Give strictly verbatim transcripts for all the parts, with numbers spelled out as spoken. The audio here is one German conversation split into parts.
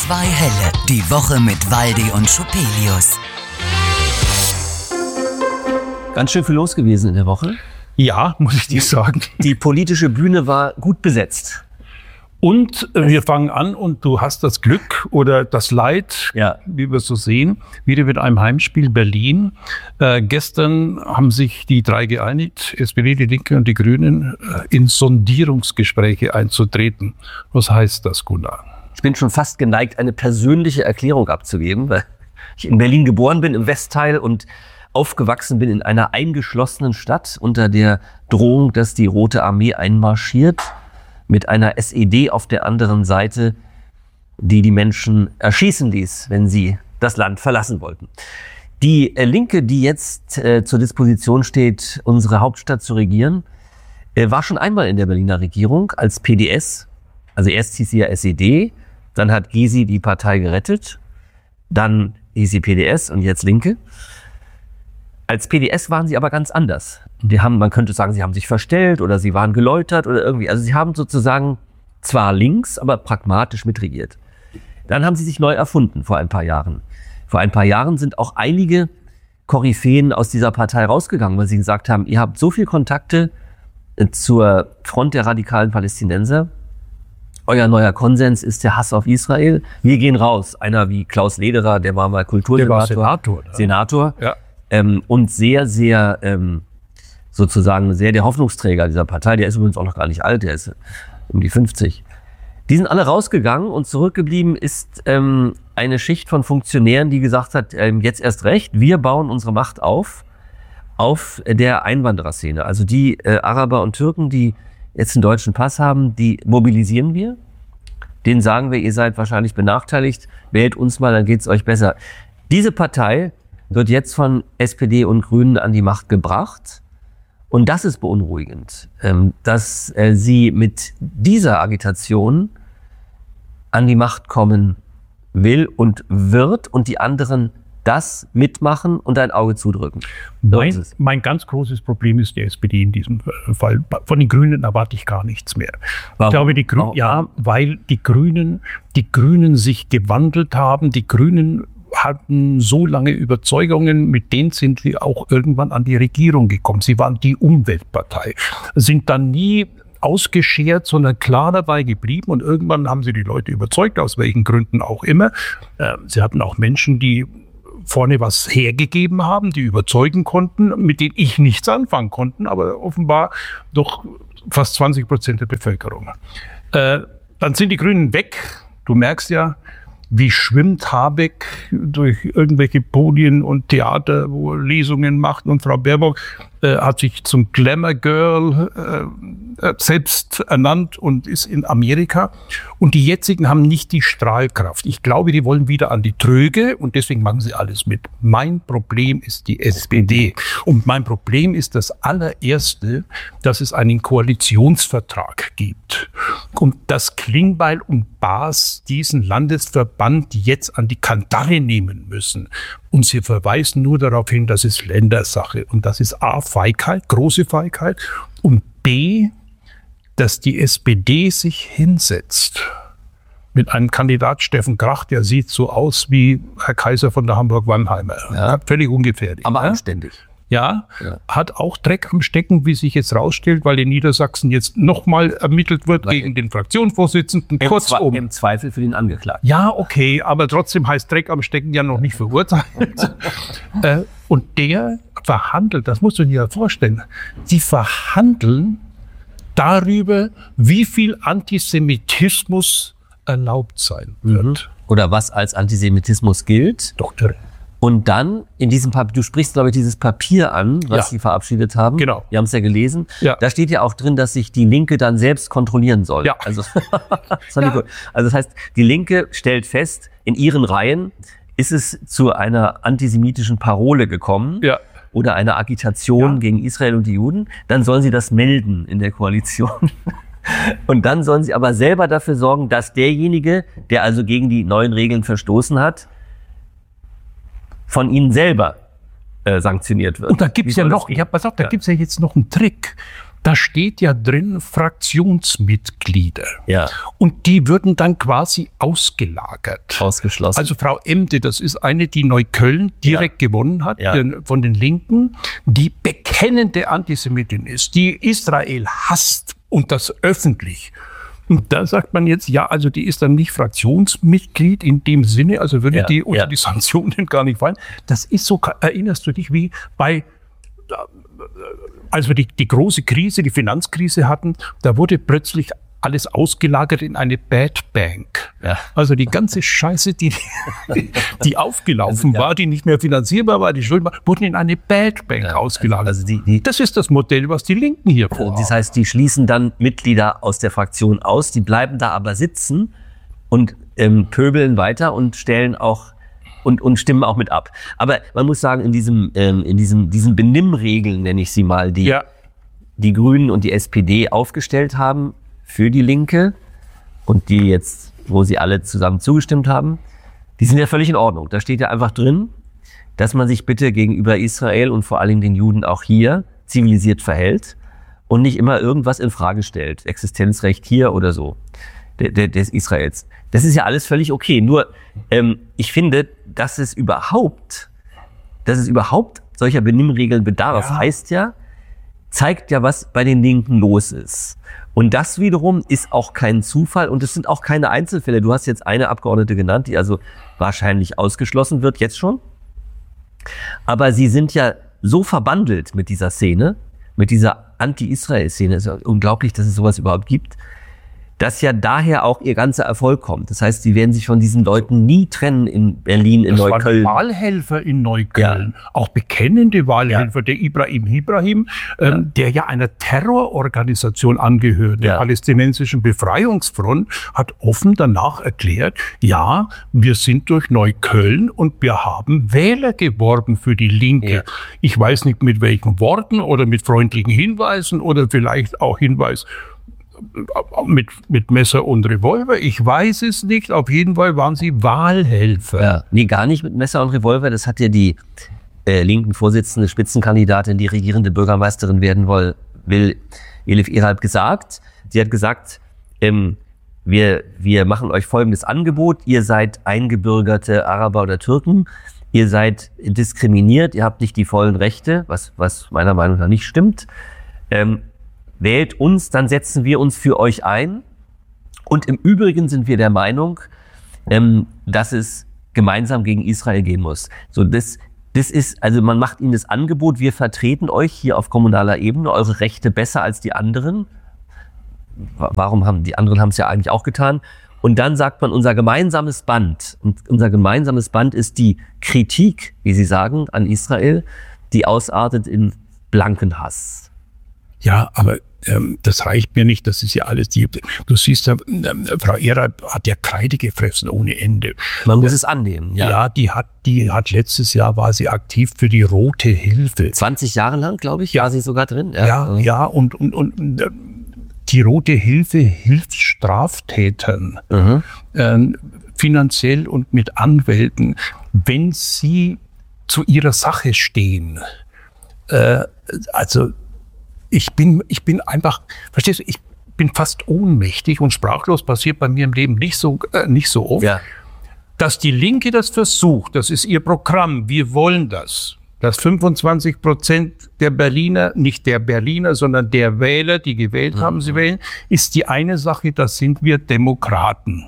Zwei Helle, die Woche mit Waldi und Schupelius. Ganz schön viel los gewesen in der Woche. Ja, muss ich dir sagen. Die politische Bühne war gut besetzt. Und wir fangen an und du hast das Glück oder das Leid, ja. wie wir es so sehen, wieder mit einem Heimspiel Berlin. Äh, gestern haben sich die drei geeinigt, S P D, die Linke und die Grünen, äh, in Sondierungsgespräche einzutreten. Was heißt das, Gunnar? Ich bin schon fast geneigt, eine persönliche Erklärung abzugeben, weil ich in Berlin geboren bin, im Westteil, und aufgewachsen bin in einer eingeschlossenen Stadt unter der Drohung, dass die Rote Armee einmarschiert, mit einer S E D auf der anderen Seite, die die Menschen erschießen ließ, wenn sie das Land verlassen wollten. Die äh, Linke, die jetzt äh, zur Disposition steht, unsere Hauptstadt zu regieren, äh, war schon einmal in der Berliner Regierung als P D S. Also erst hieß sie ja S E D, dann hat Gysi die Partei gerettet, dann hieß sie P D S und jetzt Linke. Als P D S waren sie aber ganz anders. Die haben, man könnte sagen, sie haben sich verstellt oder sie waren geläutert oder irgendwie. Also sie haben sozusagen zwar links, aber pragmatisch mitregiert. Dann haben sie sich neu erfunden vor ein paar Jahren. Vor ein paar Jahren sind auch einige Koryphäen aus dieser Partei rausgegangen, weil sie gesagt haben, ihr habt so viel Kontakte zur Front der radikalen Palästinenser. Euer neuer Konsens ist der Hass auf Israel. Wir gehen raus. Einer wie Klaus Lederer, der war mal Kultursenator. Der war Senator. Ne? Senator. Ja. Ähm, und sehr, sehr, ähm, sozusagen sehr der Hoffnungsträger dieser Partei. Der ist übrigens auch noch gar nicht alt, der ist um die fünfzig. Die sind alle rausgegangen und zurückgeblieben ist ähm, eine Schicht von Funktionären, die gesagt hat, ähm, jetzt erst recht, wir bauen unsere Macht auf, auf der Einwandererszene. Also die äh, Araber und Türken, die jetzt einen deutschen Pass haben, die mobilisieren wir. Denen sagen wir, ihr seid wahrscheinlich benachteiligt, wählt uns mal, dann geht's euch besser. Diese Partei wird jetzt von S P D und Grünen an die Macht gebracht. Und das ist beunruhigend, dass sie mit dieser Agitation an die Macht kommen will und wird und die anderen das mitmachen und ein Auge zudrücken. Mein, mein ganz großes Problem ist die S P D in diesem Fall. Von den Grünen erwarte ich gar nichts mehr. Warum? Ich glaube, die Grünen, ja, weil die Grünen, die Grünen sich gewandelt haben. Die Grünen hatten so lange Überzeugungen, mit denen sind sie auch irgendwann an die Regierung gekommen. Sie waren die Umweltpartei, sind dann nie ausgeschert, sondern klar dabei geblieben, und irgendwann haben sie die Leute überzeugt, aus welchen Gründen auch immer. Sie hatten auch Menschen, die vorne was hergegeben haben, die überzeugen konnten, mit denen ich nichts anfangen konnte, aber offenbar doch fast zwanzig Prozent der Bevölkerung. Dann sind die Grünen weg. Du merkst ja, wie schwimmt Habeck durch irgendwelche Podien und Theater, wo er Lesungen macht. Und Frau Baerbock äh, hat sich zum Glamour Girl äh, selbst ernannt und ist in Amerika. Und die jetzigen haben nicht die Strahlkraft. Ich glaube, die wollen wieder an die Tröge und deswegen machen sie alles mit. Mein Problem ist die S P D. Und mein Problem ist das allererste, dass es einen Koalitionsvertrag gibt. Und dass Klingbeil und Baas diesen Landesverband jetzt an die Kandare nehmen müssen. Und sie verweisen nur darauf hin, das ist Ländersache. Und das ist A, Feigheit, große Feigheit. Und B, dass die S P D sich hinsetzt mit einem Kandidat Steffen Krach, der sieht so aus wie Herr Kaiser von der Hamburg-Wannheimer. Ja. Völlig ungefährlich. Aber ja? anständig. Ja, ja, hat auch Dreck am Stecken, wie sich jetzt rausstellt, weil in Niedersachsen jetzt nochmal ermittelt wird weil gegen den Fraktionsvorsitzenden. Im Kurzum. Im Zweifel für den Angeklagten. Ja, okay, aber trotzdem heißt Dreck am Stecken ja noch nicht verurteilt. äh, und der verhandelt, das musst du dir ja vorstellen, die verhandeln darüber, wie viel Antisemitismus erlaubt sein wird. Mhm. Oder was als Antisemitismus gilt. Doktor. Und dann in diesem Papier, du sprichst, glaube ich, dieses Papier an, was Ja. sie verabschiedet haben. Genau. Wir haben es ja gelesen. Ja. Da steht ja auch drin, dass sich die Linke dann selbst kontrollieren soll. Ja. Also, das fand ich Ja. gut. Also das heißt, die Linke stellt fest, in ihren Reihen ist es zu einer antisemitischen Parole gekommen. Ja. Oder einer Agitation Ja. gegen Israel und die Juden. Dann sollen sie das melden in der Koalition. Und dann sollen sie aber selber dafür sorgen, dass derjenige, der also gegen die neuen Regeln verstoßen hat, von ihnen selber äh, sanktioniert wird. Und da gibt's Wie ja soll noch, das ich habe gesagt, da Ja. gibt's ja jetzt noch einen Trick. da steht ja drin Fraktionsmitglieder. Ja. Und die würden dann quasi ausgelagert. Ausgeschlossen. Also Frau Emde, das ist eine, die Neukölln direkt ja. gewonnen hat, ja. von den Linken, die bekennende Antisemitin ist, die Israel hasst und das öffentlich. Und da sagt man jetzt, ja, also die ist dann nicht Fraktionsmitglied in dem Sinne, also würde ja. die unter ja. die Sanktionen gar nicht fallen. Das ist so, erinnerst du dich, wie bei... Als wir die, die große Krise, die Finanzkrise hatten, da wurde plötzlich alles ausgelagert in eine Bad Bank. Ja. Also die ganze Scheiße, die, die, die aufgelaufen also, ja. war, die nicht mehr finanzierbar war, die Schulden war, wurden in eine Bad Bank ja, ausgelagert. Also die, die, das ist das Modell, was die Linken hier vorhaben. Das heißt, die schließen dann Mitglieder aus der Fraktion aus, die bleiben da aber sitzen und ähm, pöbeln weiter und stellen auch Und, und stimmen auch mit ab. Aber man muss sagen, in diesem, ähm, in diesem, diesen Benimmregeln, nenne ich sie mal, die ja. die Grünen und die S P D aufgestellt haben für die Linke und die jetzt, wo sie alle zusammen zugestimmt haben, die sind ja völlig in Ordnung. Da steht ja einfach drin, dass man sich bitte gegenüber Israel und vor allem den Juden auch hier zivilisiert verhält und nicht immer irgendwas in Frage stellt. Existenzrecht hier oder so, des Israels. Das ist ja alles völlig okay. Nur, ähm, ich finde, dass es überhaupt, dass es überhaupt solcher Benimmregeln bedarf, ja. heißt ja, zeigt ja, was bei den Linken los ist. Und das wiederum ist auch kein Zufall und es sind auch keine Einzelfälle. Du hast jetzt eine Abgeordnete genannt, die also wahrscheinlich ausgeschlossen wird, jetzt schon. Aber sie sind ja so verbandelt mit dieser Szene, mit dieser Anti-Israel-Szene. Es ist ja unglaublich, dass es sowas überhaupt gibt. Dass ja daher auch ihr ganzer Erfolg kommt. Das heißt, sie werden sich von diesen Leuten nie trennen in Berlin, in das Neukölln. Waren Wahlhelfer in Neukölln, ja. auch bekennende Wahlhelfer, ja. der Ibrahim Ibrahim, ähm, ja. der ja einer Terrororganisation angehört, der ja. palästinensischen Befreiungsfront, hat offen danach erklärt, ja, wir sind durch Neukölln und wir haben Wähler geworben für die Linke. Ja. Ich weiß nicht mit welchen Worten oder mit freundlichen Hinweisen oder vielleicht auch Hinweis Mit, mit Messer und Revolver, ich weiß es nicht. Auf jeden Fall waren sie Wahlhelfer. Ja, nee, gar nicht mit Messer und Revolver. Das hat ja die äh, linken Vorsitzende, Spitzenkandidatin, die regierende Bürgermeisterin werden will, will Elif Erhalb gesagt. Sie hat gesagt, ähm, wir, wir machen euch folgendes Angebot. Ihr seid eingebürgerte Araber oder Türken. Ihr seid diskriminiert. Ihr habt nicht die vollen Rechte, was, was meiner Meinung nach nicht stimmt. Ähm, Wählt uns, dann setzen wir uns für euch ein. Und im Übrigen sind wir der Meinung, ähm, dass es gemeinsam gegen Israel gehen muss. So, das, das ist, also man macht ihnen das Angebot, wir vertreten euch hier auf kommunaler Ebene, eure Rechte besser als die anderen. Warum haben die anderen haben es ja eigentlich auch getan? Und dann sagt man, unser gemeinsames Band, und unser gemeinsames Band ist die Kritik, wie sie sagen, an Israel, die ausartet in blanken Hass. Ja, aber ähm, das reicht mir nicht, das ist ja alles, die, du siehst ja, ähm, Frau Erhalb hat ja Kreide gefressen ohne Ende. Man muss es annehmen, ja. Ja, die hat, die hat letztes Jahr, war sie aktiv für die Rote Hilfe. zwanzig Jahre lang, glaube ich, ja. war sie sogar drin. Ja, ja, ja und, und, und die Rote Hilfe hilft Straftätern, mhm. ähm, finanziell und mit Anwälten, wenn sie zu ihrer Sache stehen. Äh, also, Ich bin, ich bin einfach, verstehst du, ich bin fast ohnmächtig und sprachlos, passiert bei mir im Leben nicht so, äh, nicht so oft. Ja. Dass die Linke das versucht, das ist ihr Programm, wir wollen das. Dass fünfundzwanzig Prozent der Berliner, nicht der Berliner, sondern der Wähler, die gewählt haben, sie wählen, ist die eine Sache, das sind wir Demokraten.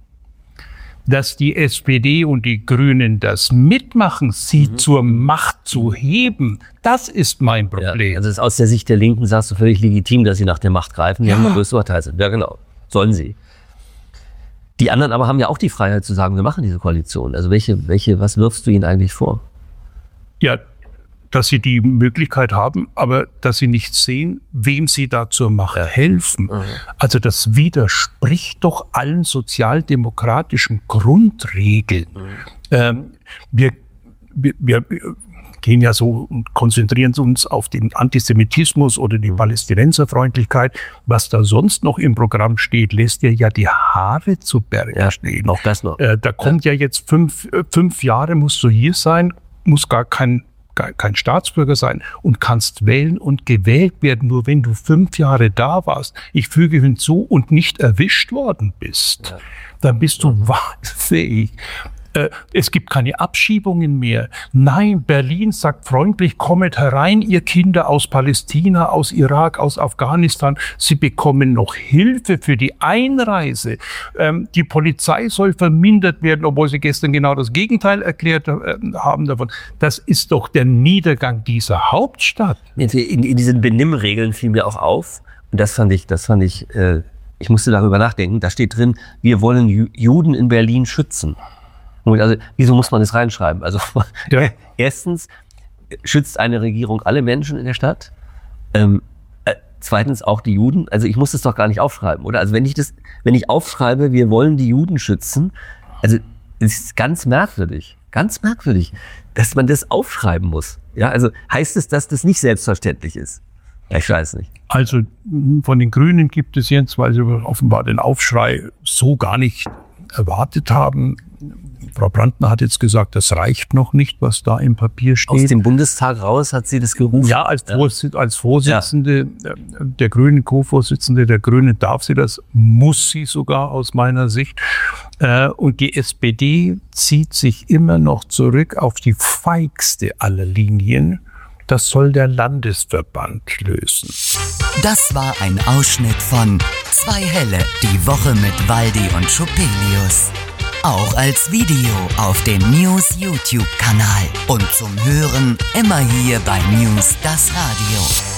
Dass die S P D und die Grünen das mitmachen, sie mhm. zur Macht zu heben, das ist mein Problem. Ja, also aus der Sicht der Linken sagst du völlig legitim, dass sie nach der Macht greifen, die ja. haben größere Partei sind. Ja, genau. Sollen sie. Die anderen aber haben ja auch die Freiheit zu sagen, wir machen diese Koalition. Also welche, welche, was wirfst du ihnen eigentlich vor? Ja, dass sie die Möglichkeit haben, aber dass sie nicht sehen, wem sie da zur Macht ja. helfen. Mhm. Also das widerspricht doch allen sozialdemokratischen Grundregeln. Mhm. Ähm, wir, wir, wir gehen ja so und konzentrieren uns auf den Antisemitismus oder die Palästinenserfreundlichkeit. Was da sonst noch im Programm steht, lässt dir ja die Haare zu Berge ja, stehen. Noch das noch. Äh, da kommt ja. ja jetzt fünf, äh, fünf Jahre musst du hier sein, muss gar kein kein Staatsbürger sein und kannst wählen und gewählt werden, nur wenn du fünf Jahre da warst. Ich füge hinzu und nicht erwischt worden bist. Ja. Dann bist du wahlfähig. Es gibt keine Abschiebungen mehr. Nein, Berlin sagt freundlich, kommet herein, ihr Kinder aus Palästina, aus Irak, aus Afghanistan. Sie bekommen noch Hilfe für die Einreise. Ähm, die Polizei soll vermindert werden, obwohl sie gestern genau das Gegenteil erklärt äh, haben davon. Das ist doch der Niedergang dieser Hauptstadt. In, in diesen Benimmregeln fiel mir auch auf, und das fand ich, das fand ich, äh, ich musste darüber nachdenken, da steht drin, wir wollen Ju- Juden in Berlin schützen. Also, wieso muss man das reinschreiben? Also, ja. Erstens schützt eine Regierung alle Menschen in der Stadt. Ähm, äh, zweitens auch die Juden. Also, ich muss das doch gar nicht aufschreiben, oder? Also, wenn ich das, wenn ich aufschreibe, wir wollen die Juden schützen, also, es ist ganz merkwürdig, ganz merkwürdig, dass man das aufschreiben muss. Ja, also, heißt es, dass das nicht selbstverständlich ist? Ja, ich weiß nicht. Also, von den Grünen gibt es jetzt, weil sie offenbar den Aufschrei so gar nicht erwartet haben. Frau Brandner hat jetzt gesagt, das reicht noch nicht, was da im Papier steht. Aus dem Bundestag raus hat sie das gerufen. Ja, als, ja. Vors- als Vorsitzende ja. der Grünen, Co-Vorsitzende der Grünen darf sie das, muss sie sogar aus meiner Sicht. Und die S P D zieht sich immer noch zurück auf die feigste aller Linien. Das soll der Landesverband lösen. Das war ein Ausschnitt von Zwei Helle, die Woche mit Waldi und Schupelius. Auch als Video auf dem News YouTube-Kanal und zum Hören immer hier bei News das Radio.